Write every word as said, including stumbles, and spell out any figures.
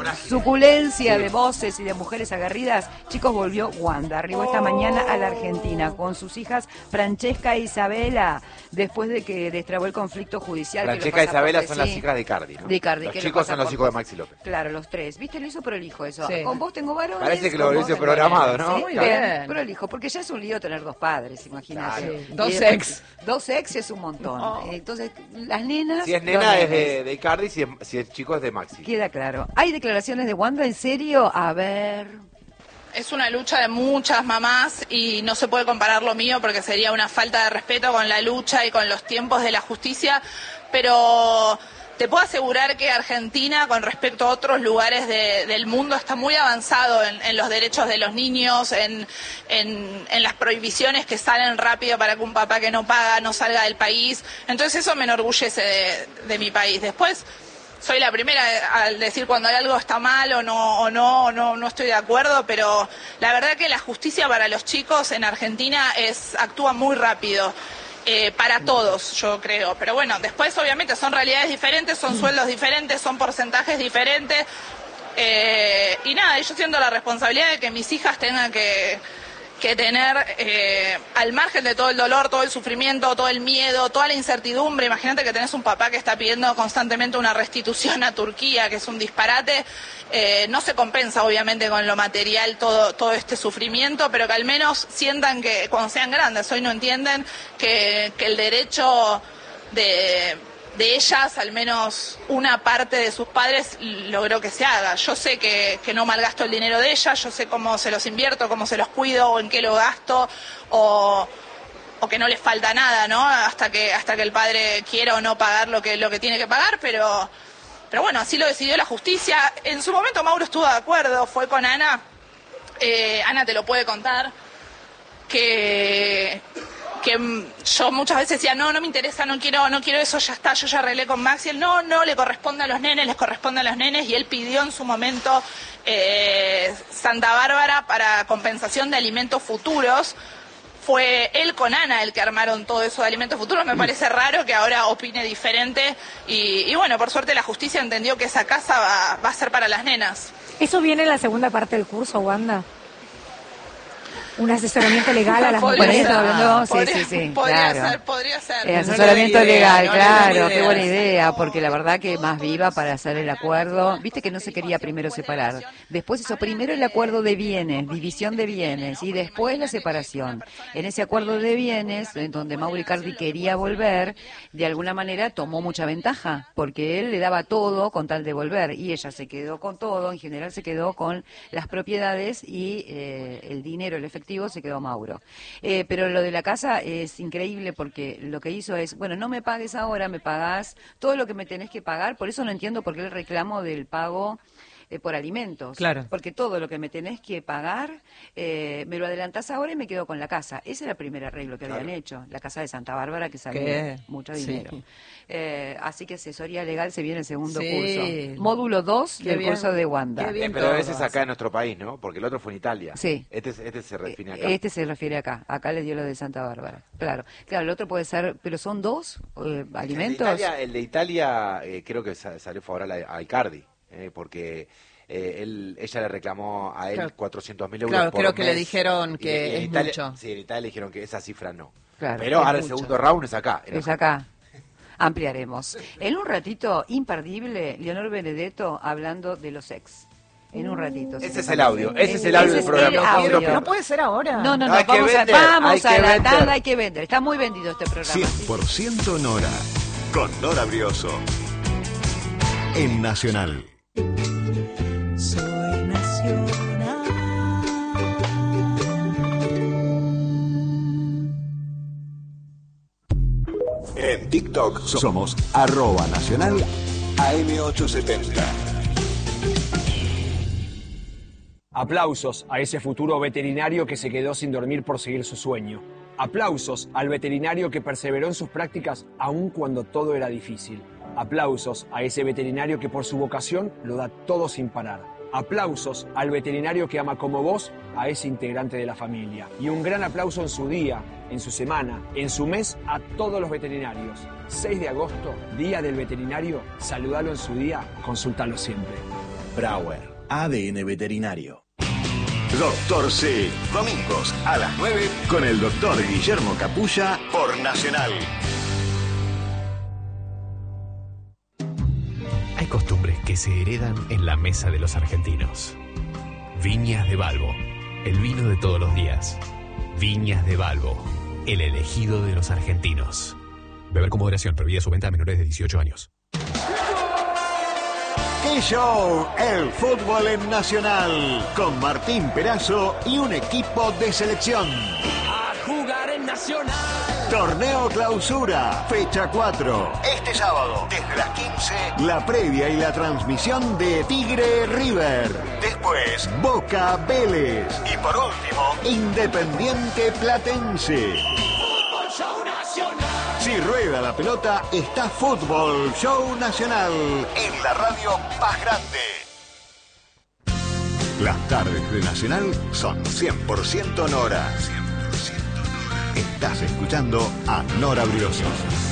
suculencia de voces y de mujeres aguerridas, chicos, volvió Wanda. Arribó esta mañana a la Argentina con sus hijas Francesca e Isabela, después de que destrabó el conflicto judicial. Francesca e Isabela son las hijas de Icardi, ¿no? De Icardi. Los que chicos son los hijos de Maxi López. Claro, los tres. ¿Viste? Lo hizo prolijo eso. Sí. Con vos tengo varones. Parece que lo hizo programado, ¿no? Sí, Muy bien. bien. Prolijo, porque ya es un lío tener dos padres, imagínate. Claro. Y Dos es- ex. Dos ex es un montón. Oh. Entonces, las nenas... Si es los nena es nenes. de, de Icardi, si es, si es chico es de Maxi. Queda claro. ¿Hay declaraciones de Wanda en serio? A ver... Es una lucha de muchas mamás y no se puede comparar lo mío porque sería una falta de respeto con la lucha y con los tiempos de la justicia, pero te puedo asegurar que Argentina, con respecto a otros lugares de- del mundo, está muy avanzado en, en los derechos de los niños, en, en- en las prohibiciones que salen rápido para que un papá que no paga no salga del país. Entonces eso me enorgullece de, de mi país. Después... Soy la primera al decir cuando algo está mal o no, o no, o no, no estoy de acuerdo, pero la verdad que la justicia para los chicos en Argentina es actúa muy rápido. Eh, para todos, yo creo. Pero bueno, después obviamente son realidades diferentes, son sueldos diferentes, son porcentajes diferentes. Eh, y nada, yo siento la responsabilidad de que mis hijas tengan que... que tener, eh, al margen de todo el dolor, todo el sufrimiento, todo el miedo, toda la incertidumbre, imagínate que tenés un papá que está pidiendo constantemente una restitución a Turquía, que es un disparate, eh, no se compensa obviamente con lo material todo, todo este sufrimiento, pero que al menos sientan que cuando sean grandes, hoy no entienden, que, que el derecho de... de ellas, al menos una parte de sus padres logró que se haga. Yo sé que, que no malgasto el dinero de ellas, yo sé cómo se los invierto, cómo se los cuido, o en qué lo gasto, o, o que no les falta nada, ¿no? Hasta que, hasta que el padre quiera o no pagar lo que, lo que tiene que pagar, pero, pero bueno, así lo decidió la justicia. En su momento Mauro estuvo de acuerdo, fue con Ana, eh, Ana te lo puede contar, que... que yo muchas veces decía, no, no me interesa, no quiero, no quiero eso, ya está, yo ya arreglé con Maxi. Él, no, no, le corresponde a los nenes, les corresponde a los nenes, y él pidió en su momento eh, Santa Bárbara para compensación de alimentos futuros. Fue él con Ana el que armaron todo eso de alimentos futuros. Me parece raro que ahora opine diferente. Y, y bueno, por suerte la justicia entendió que esa casa va, va a ser para las nenas. ¿Eso viene en la segunda parte del curso, Wanda? Un asesoramiento legal a las Podría mujeres. ser. hablando, sí, podría, sí, sí, podría claro. ser, podría ser. Eh, asesoramiento No le di idea, legal, no le di claro, idea. qué buena idea, porque la verdad que más viva para hacer el acuerdo. Viste que no se quería primero separar. Después hizo primero el acuerdo de bienes, división de bienes, y después la separación. En ese acuerdo de bienes, en donde Mauro Icardi quería volver, de alguna manera tomó mucha ventaja, porque él le daba todo con tal de volver, y ella se quedó con todo, en general se quedó con las propiedades, y eh, el dinero, el efectivo, se quedó Mauro. Eh, pero lo de la casa es increíble porque lo que hizo es, bueno, no me pagues ahora, me pagás todo lo que me tenés que pagar, por eso no entiendo por qué el reclamo del pago eh, por alimentos. Claro. Porque todo lo que me tenés que pagar, eh, me lo adelantás ahora y me quedo con la casa. Ese era el primer arreglo que habían Claro. hecho, la casa de Santa Bárbara, que salió ¿Qué? mucho Sí. dinero. Eh, así que asesoría legal se viene el segundo Sí. curso. Módulo dos Qué del bien. curso de Wanda. Qué bien. Eh, pero todo ese es acá hace. en nuestro país, ¿no? Porque el otro fue en Italia. Sí. Este, este se define acá. Este se refiere acá. Acá le dio lo de Santa Bárbara. Claro. Claro, el otro puede ser, pero son dos eh, El de alimentos. Italia, el de Italia eh, creo que sa- salió favorable a, a Icardi, eh, porque eh, él, ella le reclamó a él Claro. cuatrocientos mil euros Claro, por creo que le mes. dijeron Y que en es Italia- mucho. Sí, en Italia le dijeron que esa cifra no. Claro, Pero es ahora el mucho. segundo round es acá. en Es Argentina. acá. Ampliaremos. En un ratito, imperdible, Leonor Benedetto hablando de los ex. En un ratito. si Ese te es el parece. audio, ese es el audio Ese del es programa. el No quiero audio. que- No puede ser ahora. No, no, no, Hay que vamos, vender, a, vamos hay que a la vender. tanda, hay que vender. Está muy vendido este programa. cien por ciento Nora, con Nora Brioso. En Nacional. Soy nacional. En TikTok somos arroba nacional A M ochocientos setenta. Aplausos a ese futuro veterinario que se quedó sin dormir por seguir su sueño. Aplausos al veterinario que perseveró en sus prácticas aun cuando todo era difícil. Aplausos a ese veterinario que por su vocación lo da todo sin parar. Aplausos al veterinario que ama como vos a ese integrante de la familia. Y un gran aplauso en su día, en su semana, en su mes a todos los veterinarios. seis de agosto, Día del Veterinario, saludalo en su día, consultalo siempre. Brauer, A D N Veterinario. Doctor C, domingos a las nueve con el doctor Guillermo Capulla por Nacional. Hay costumbres que se heredan en la mesa de los argentinos. Viñas de Balbo, el vino de todos los días. Viñas de Balbo, el elegido de los argentinos. Beber con moderación, prohibida su venta a menores de dieciocho años. ¡Qué show! El fútbol en Nacional, con Martín Perazo y un equipo de selección. A jugar en Nacional. Torneo Clausura, fecha cuatro. Este sábado, desde las quince, la previa y la transmisión de Tigre River. Después, Boca Vélez. Y por último, Independiente Platense. Fútbol Show Nacional. Si rueda la pelota, está Fútbol Show Nacional en la radio más grande. Las tardes de Nacional son cien por ciento Nora. Estás escuchando a Nora Briosos.